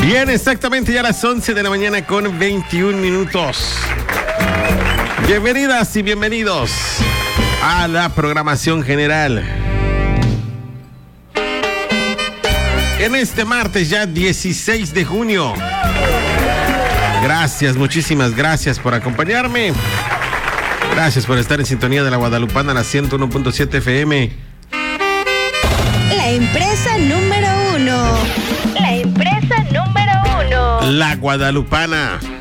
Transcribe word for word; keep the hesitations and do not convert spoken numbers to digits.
Bien, exactamente ya a las once de la mañana con veintiún minutos. Bienvenidas y bienvenidos a la programación general. En este martes ya dieciséis de junio. Gracias, muchísimas gracias por acompañarme. Gracias por estar en sintonía de la Guadalupana, la ciento uno punto siete F M. La empresa número uno. La empresa número uno. La Guadalupana.